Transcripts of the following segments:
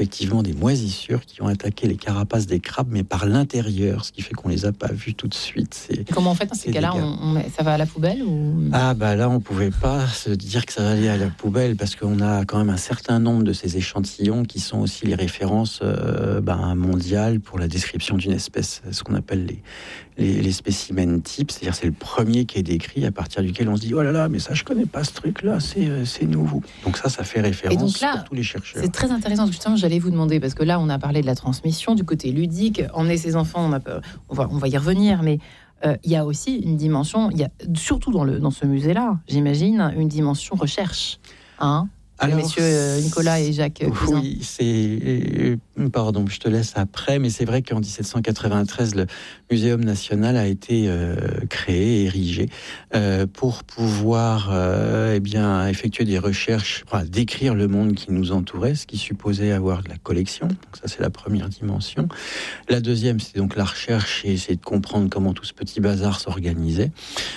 effectivement des moisissures qui ont attaqué les carapaces des crabes, mais par l'intérieur, ce qui fait qu'on les a pas vus tout de suite. Comment on fait dans ces cas-là, ça va à la poubelle ou... Ah bah là, on pouvait pas se dire que ça va aller à la poubelle parce qu'on a quand même un certain nombre de ces échantillons qui sont aussi les références mondiales pour la description d'une espèce, ce qu'on appelle les spécimens types, c'est-à-dire c'est le premier qui est décrit à partir duquel on se dit oh là là, mais ça je connais pas ce truc-là, c'est nouveau. Donc ça fait référence donc là, pour tous les chercheurs. C'est très intéressant, justement, j'allais vous demander, parce que là on a parlé de la transmission, du côté ludique, emmener ses enfants, on va y revenir, mais il y a aussi une dimension, il y a surtout dans ce musée-là, j'imagine, une dimension recherche, hein. Alors, messieurs Nicolas et Jacques Cuisin. Oui, pardon, je te laisse après, mais c'est vrai qu'en 1793, le Muséum national a été créé, érigé, pour pouvoir effectuer des recherches, décrire le monde qui nous entourait, ce qui supposait avoir de la collection. Donc ça, c'est la première dimension. La deuxième, c'est donc la recherche et essayer de comprendre comment tout ce petit bazar s'organisait.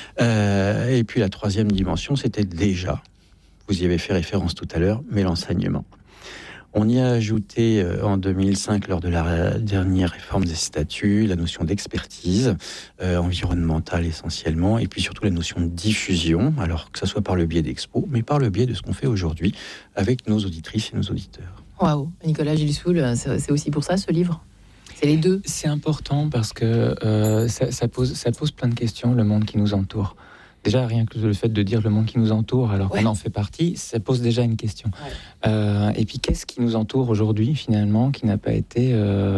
Et puis la troisième dimension, c'était déjà... Vous y avez fait référence tout à l'heure, mais l'enseignement. On y a ajouté en 2005, lors de la dernière réforme des statuts, la notion d'expertise environnementale essentiellement, et puis surtout la notion de diffusion, alors que ce soit par le biais d'expos, mais par le biais de ce qu'on fait aujourd'hui avec nos auditrices et nos auditeurs. Waouh, Nicolas Gilsoul, c'est aussi pour ça ce livre ? C'est les deux. C'est important parce que ça pose plein de questions, le monde qui nous entoure. Déjà, rien que le fait de dire le monde qui nous entoure, alors qu'on en fait partie, ça pose déjà une question. Ouais. Et puis, qu'est-ce qui nous entoure aujourd'hui, finalement, qui n'a pas été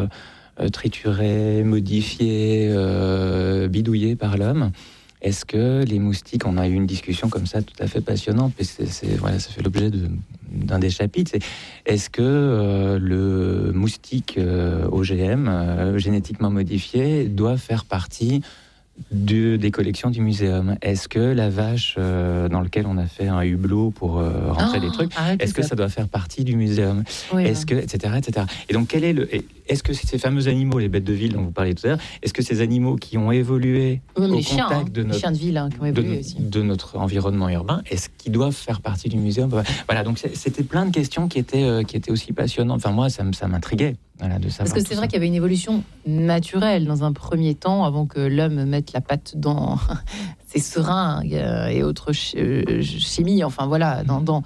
trituré, modifié, bidouillé par l'homme ? Est-ce que les moustiques, on a eu une discussion comme ça tout à fait passionnante, mais ça fait l'objet d'un des chapitres, est-ce que le moustique OGM, génétiquement modifié, doit faire partie des collections du muséum? Est-ce que la vache dans laquelle on a fait un hublot pour rentrer des trucs, est-ce que ça doit faire partie du muséum? Est-ce que, etc., etc. Et donc, est-ce que ces fameux animaux, les bêtes de ville dont vous parliez tout à l'heure, est-ce que ces animaux qui ont évolué au contact de notre, chiens de ville, qui ont évolué de notre environnement urbain, est-ce qu'ils doivent faire partie du muséum? Voilà, donc c'était plein de questions qui étaient aussi passionnantes. Enfin, moi, ça m'intriguait. Voilà, de savoir. Parce que c'est vrai qu'il y avait une évolution naturelle dans un premier temps, avant que l'homme mette la patte dans ses seringues et autres chimies. Enfin voilà, dans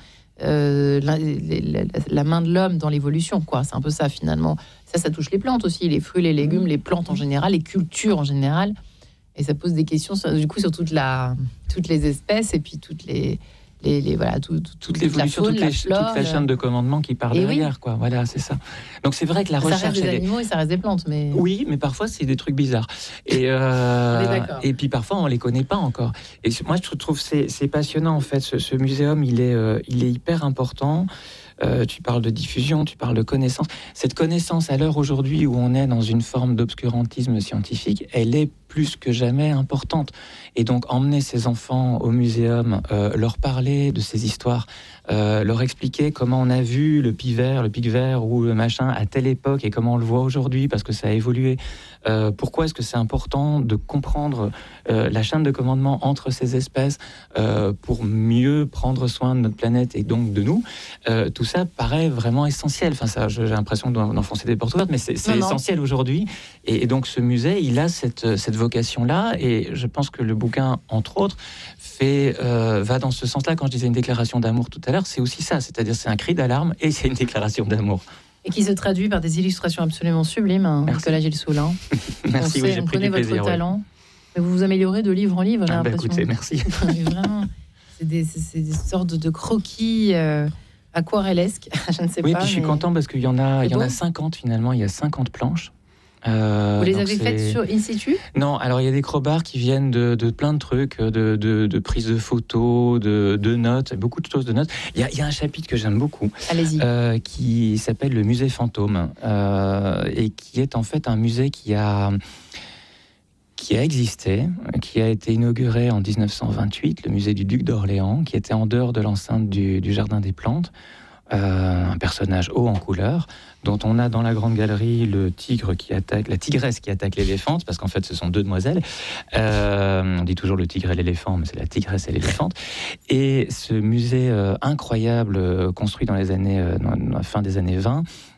la main de l'homme dans l'évolution, quoi. C'est un peu ça finalement. Ça touche les plantes aussi, les fruits, les légumes, les plantes en général, les cultures en général. Et ça pose des questions du coup sur toutes les espèces et puis toutes les toute l'évolution, toute la chaîne de commandement qui part derrière, quoi. Voilà, c'est ça. Donc c'est vrai que la recherche, ça reste des animaux et ça reste des plantes, mais oui, mais parfois c'est des trucs bizarres. Et puis parfois on les connaît pas encore. Et moi je trouve c'est passionnant en fait. Ce muséum, il est hyper important. Tu parles de diffusion, tu parles de connaissance. Cette connaissance, à l'heure aujourd'hui où on est dans une forme d'obscurantisme scientifique, elle est plus que jamais importante. Et donc, emmener ces enfants au muséum, leur parler de ces histoires, leur expliquer comment on a vu le pic vert ou le machin à telle époque et comment on le voit aujourd'hui parce que ça a évolué. Pourquoi est-ce que c'est important de comprendre la chaîne de commandement entre ces espèces pour mieux prendre soin de notre planète et donc de nous? Tout ça paraît vraiment essentiel. Enfin, ça, j'ai l'impression d'enfoncer des portes ouvertes, mais c'est essentiel aujourd'hui. Et donc, ce musée, il a cette vocation-là, et je pense que le bouquin, entre autres, va dans ce sens-là. Quand je disais une déclaration d'amour tout à l'heure, c'est aussi ça, c'est-à-dire c'est un cri d'alarme et c'est une déclaration d'amour. Et qui se traduit par des illustrations absolument sublimes, Nicolas Gilsoul. Merci, j'ai pris du plaisir. Votre talent. Mais vous vous améliorez de livre en livre, j'ai l'impression. Écoutez, merci. Vraiment, c'est des sortes de croquis aquarellesques, je ne sais pas. Oui, puis je suis content parce qu'il y en a 50 finalement, il y a 50 planches. Vous les avez faites in situ? Non, alors il y a des crobards qui viennent de plein de trucs, de prises de photos, de notes, beaucoup de choses de notes. Il y a un chapitre que j'aime beaucoup, qui s'appelle le musée fantôme, et qui est en fait un musée qui a existé, qui a été inauguré en 1928, le musée du Duc d'Orléans, qui était en dehors de l'enceinte du Jardin des Plantes. Un personnage haut en couleur, dont on a dans la grande galerie la tigresse qui attaque l'éléphante, parce qu'en fait ce sont deux demoiselles. On dit toujours le tigre et l'éléphant, mais c'est la tigresse et l'éléphante. Et ce musée incroyable, construit dans la fin des années 20,